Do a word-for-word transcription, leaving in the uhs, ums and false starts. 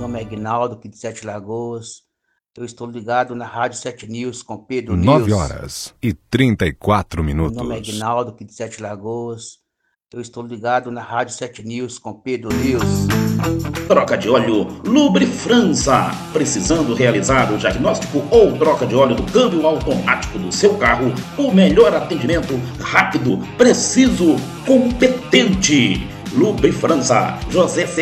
nome é Aguinaldo, aqui de Sete Lagoas. Eu estou ligado na Rádio Sete News com Pedro nove News. horas e trinta e quatro minutos. Meu nome é Aguinaldo, aqui de Sete Lagoas. Eu estou ligado na Rádio Sete News com Pedro News. Troca de óleo Lubrifrança. Precisando realizar o diagnóstico ou troca de óleo do câmbio automático do seu carro? O melhor atendimento, rápido, preciso, competente. Lubrifrança. José